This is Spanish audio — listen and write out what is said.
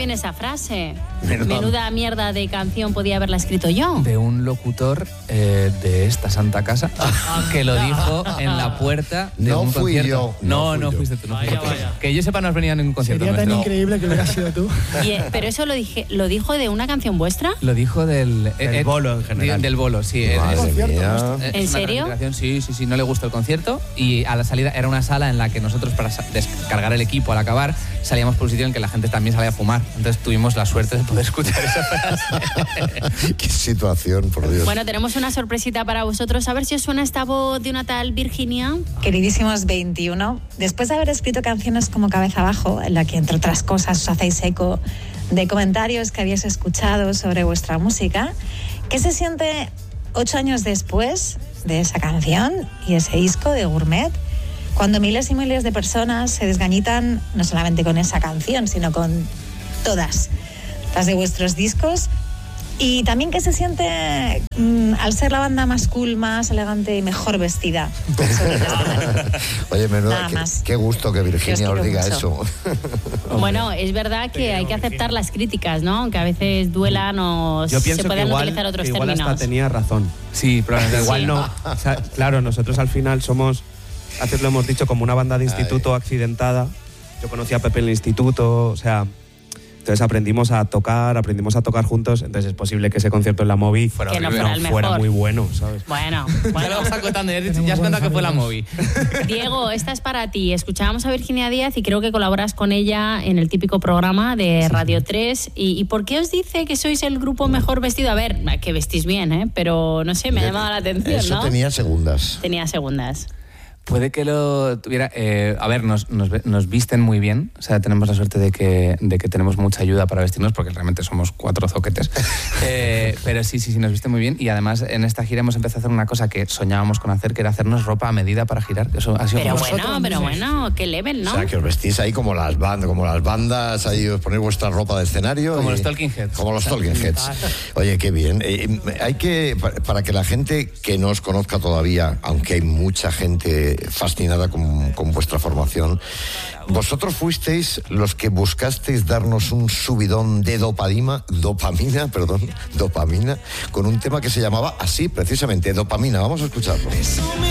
bien esa frase. Menuda mierda de canción podía haberla escrito yo. De un locutor de esta santa casa que lo dijo en la puerta de un concierto. No fuiste tú. Vaya. Que yo sepa, no has venido a ningún concierto. Sería tan nuestro. increíble que hubiera sido tú. Pero eso lo dijo de una canción vuestra. Lo dijo del bolo en general. Del bolo, sí. Madre mía. ¿En serio? Sí, no le gustó el concierto y a la salida era una sala en la que nosotros para descargar el equipo al acabar salíamos por un sitio en que la gente también salía a fumar. Entonces tuvimos la suerte de poder escuchar esa frase. Qué situación, por Dios. Bueno, tenemos una sorpresita para vosotros. A ver si os suena esta voz de una tal Virginia. Queridísimos 21, después de haber escrito canciones como Cabeza Abajo, en la que entre otras cosas os hacéis eco de comentarios que habéis escuchado sobre vuestra música, ¿qué se siente 8 años después de esa canción y ese disco de Gourmet, cuando miles y miles de personas se desgañitan no solamente con esa canción, sino con todas las de vuestros discos? Y también qué se siente al ser la banda más cool, más elegante y mejor vestida. Oye, menuda, qué gusto que Virginia os diga mucho. eso. Bueno, es verdad que hay que aceptar las críticas, ¿no? Que a veces duelan o Yo pienso se puedan que utilizar otros igual términos. hasta tenía razón. Sí, probablemente. Igual no. O sea, claro, nosotros al final somos, antes lo hemos dicho, como una banda de instituto accidentada. Yo conocí a Pepe en el instituto, o sea... Entonces aprendimos a tocar juntos, entonces es posible que ese concierto en la Movi fuera muy bueno, ¿sabes? Bueno. Ya lo vas acotando, ya has contado que fue la Movi. Diego, esta es para ti. Escuchábamos a Virginia Díaz y creo que colaboras con ella en el típico programa de Radio 3. ¿Y por qué os dice que sois el grupo mejor vestido? A ver, que vestís bien, pero no sé, me ha llamado la atención, Eso ¿no? tenía segundas. Tenía segundas. Puede que lo tuviera... a ver, nos visten muy bien. O sea, tenemos la suerte de que tenemos mucha ayuda para vestirnos porque realmente somos 4 zoquetes. Pero sí, nos visten muy bien. Y además, en esta gira hemos empezado a hacer una cosa que soñábamos con hacer, que era hacernos ropa a medida para girar. Que eso ha sido pero bueno, qué level, ¿no? O sea, que os vestís ahí como las bandas, ahí os ponéis vuestra ropa de escenario. Como los Talking Heads. Como los Talking Heads. Oye, qué bien. Hay que, para que la gente que no os conozca todavía, aunque hay mucha gente fascinada con vuestra formación, vosotros fuisteis los que buscasteis darnos un subidón de dopamina, con un tema que se llamaba así, precisamente, Dopamina. Vamos a escucharlo.